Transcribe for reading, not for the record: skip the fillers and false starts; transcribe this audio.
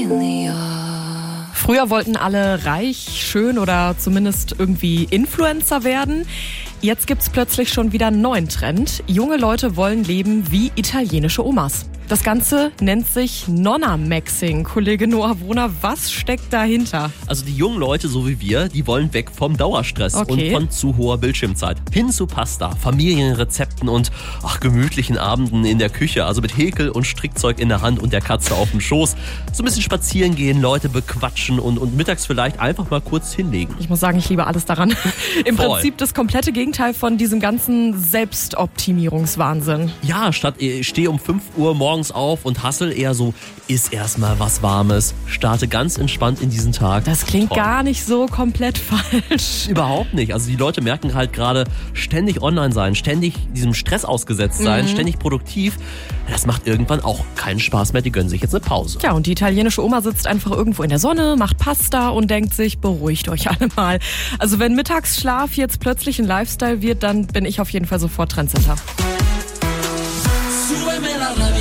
Früher wollten alle reich, schön oder zumindest irgendwie Influencer werden. Jetzt gibt's plötzlich schon wieder einen neuen Trend. Junge Leute wollen leben wie italienische Omas. Das Ganze nennt sich Nonna-Maxing. Kollege Noah Wohner, was steckt dahinter? Also die jungen Leute, so wie wir, die wollen weg vom Dauerstress und von zu hoher Bildschirmzeit. Hin zu Pasta, Familienrezepten und gemütlichen Abenden in der Küche. Also mit Häkel und Strickzeug in der Hand und der Katze auf dem Schoß. So ein bisschen spazieren gehen, Leute bequatschen und mittags vielleicht einfach mal kurz hinlegen. Ich muss sagen, ich liebe alles daran. Im Prinzip das komplette Gegenteil von diesem ganzen Selbstoptimierungswahnsinn. Ja, statt steh um 5 Uhr morgens auf und hassel eher so, iss erstmal was Warmes, starte ganz entspannt in diesen Tag. Das klingt gar nicht so komplett falsch. Überhaupt nicht. Also die Leute merken halt gerade, ständig online sein, ständig diesem Stress ausgesetzt sein, ständig produktiv, das macht irgendwann auch keinen Spaß mehr. Die gönnen sich jetzt eine Pause. Ja, und die italienische Oma sitzt einfach irgendwo in der Sonne, macht Pasta und denkt sich, beruhigt euch alle mal. Also wenn Mittagsschlaf jetzt plötzlich ein Lifestyle wird, dann bin ich auf jeden Fall sofort Trendsetter.